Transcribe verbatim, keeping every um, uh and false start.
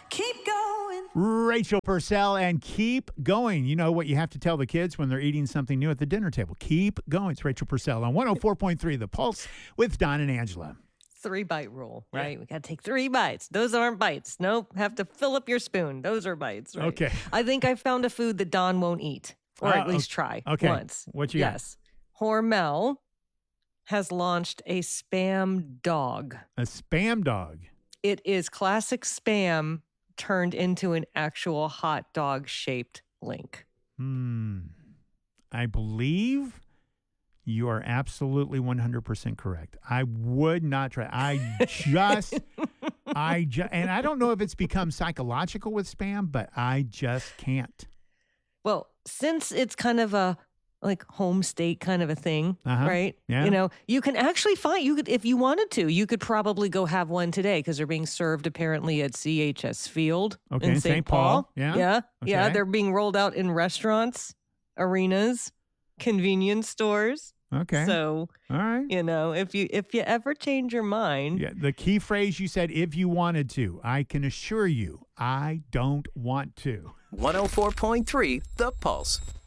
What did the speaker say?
Keep going. Rachel Purcell and Keep Going. You know what you have to tell the kids when they're eating something new at the dinner table. Keep going. It's Rachel Purcell on one oh four point three The Pulse with Don and Angela. Three bite rule, right? Yeah. We got to take three bites. Those aren't bites. Nope. Have to fill up your spoon. Those are bites, right? Okay. I think I found a food that Don won't eat, or Uh, at least try okay. once. What you got? Yes. Hormel has launched a Spam dog. A Spam dog. It is classic Spam turned into an actual hot dog shaped link. Hmm. I believe you are absolutely one hundred percent correct. I would not try. I just, I just, and I don't know if it's become psychological with Spam, but I just can't. Well, since it's kind of a like home state kind of a thing, Uh-huh. right? Yeah. You know, you can actually find, you could, if you wanted to, you could probably go have one today because they're being served apparently at C H S Field Okay, in Saint Paul. Yeah. Yeah. Yeah. Okay. They're being rolled out in restaurants, arenas, convenience stores. Okay. So, all right. you know, if you if you ever change your mind. Yeah, the key phrase you said, if you wanted to, I can assure you, I don't want to. one oh four point three The Pulse.